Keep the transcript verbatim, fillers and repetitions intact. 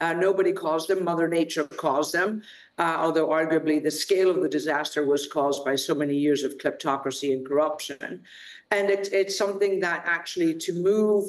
Uh, nobody caused them. Mother Nature caused them, uh, although arguably the scale of the disaster was caused by so many years of kleptocracy and corruption. And it, it's something that actually to move